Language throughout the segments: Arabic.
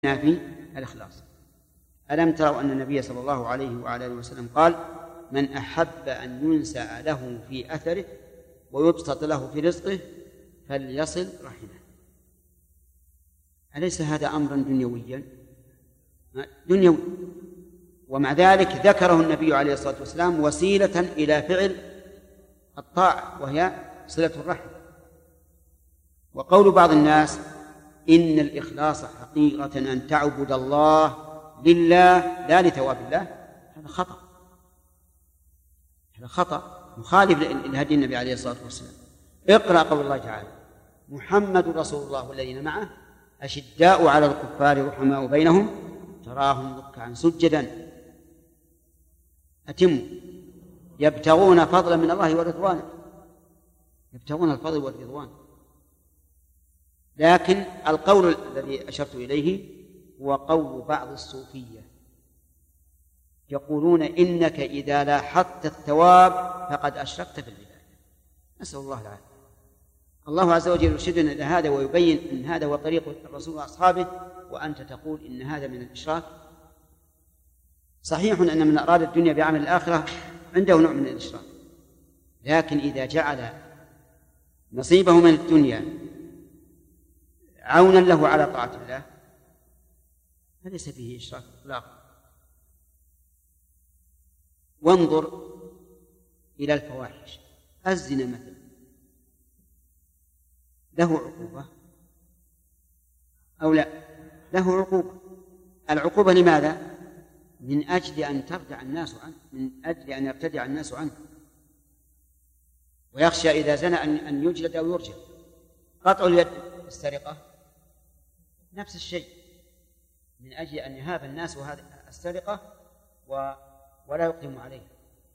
في الإخلاص. ألم تروا أن النبي صلى الله عليه وعلى آله وسلم قال: من أحب أن ينسأ له في أثره ويبسط له في رزقه فليصل رحمه. أليس هذا أمرا دنيويا؟ دنيوي. ومع ذلك ذكره النبي عليه الصلاة والسلام وسيلة إلى فعل الطاعة وهي صلة الرحم. وقول بعض الناس إن الإخلاص حقيقة أن تعبد الله لله لا لثواب الله، هذا خطأ، هذا خطأ مخالف لهدي النبي عليه الصلاة والسلام. اقرأ قول الله تعالى: محمد رسول الله والذين معه أشداء على الكفار رحماء بينهم تراهم ركعا سجدا أتموا يبتغون فضلا من الله ورضوانه، يبتغون الفضل والرضوان. لكن القول الذي أشرت إليه هو قول بعض الصوفية، يقولون إنك إذا لاحظت الثواب فقد أشركت في العبادة. نسأل الله العافية. الله عز وجل يرشدنا إلى هذا ويبين أن هذا هو طريق الرسول وأصحابه، وأنت تقول إن هذا من الإشراك. صحيح أن من أراد الدنيا بعمل الآخرة عنده نوع من الإشراك، لكن إذا جعل نصيبه من الدنيا عونا له على طاعة الله فليس فيه إشراك إطلاقا. وانظر إلى الفواحش. الزنا مثلا له عقوبة أو لا؟ له عقوبة. العقوبة لماذا؟ من أجل أن ترجع الناس عنه، من أجل أن يرتدع الناس عنه، ويخشى إذا زنى أن يجلد أو يرجم. قطع اليد السرقة نفس الشيء، من أجل أن يهاب الناس هذه السرقة ولا يقيم عليه.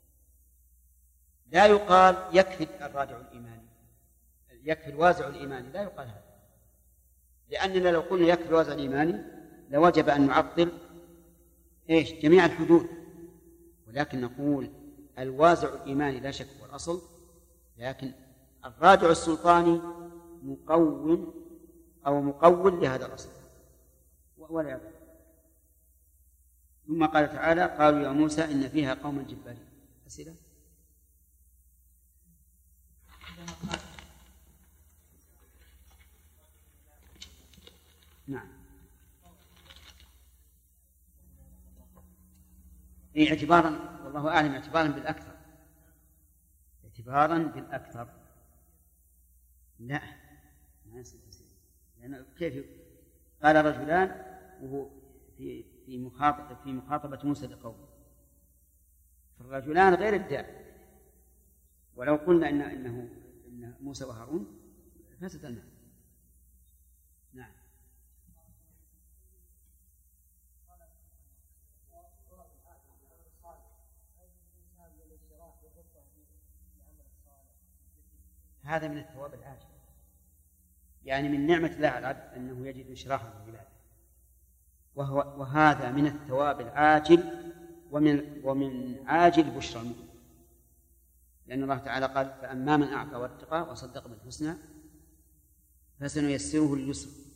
لا يقال يكفي الراجع الإيماني، يكفي الوازع الإيماني، لا يقال هذا، لأننا لو قلنا يكفي الوازع الإيماني لوجب أن نعطل جميع الحدود. ولكن نقول الوازع الإيماني لا شك هو الأصل، لكن الراجع السلطاني مقوم أو مقول لهذا الأصل ولا يضر. ثم قال تعالى: قالوا يا موسى إن فيها قوما جبارين. أسئلة؟ نعم. اعتبارا، والله أعلم، اعتبارا بالأكثر، اعتبارا بالأكثر. لا، لأن كيف قال رجلان وهو في مخاطبة موسى لقومه، فالرجلان غير الداعي. ولو قلنا إن موسى وهارون فسد المعنى. نعم. هذا من الثواب العاجل، يعني من نعمة الله على العبد أنه يجد انشراحا في العبادة، وهذا من الثواب العاجل ومن عاجل بشرى المؤمن، لأن الله تعالى قال: فأما من أعطى واتقى وصدق بالحسنى فسنيسره لليسر.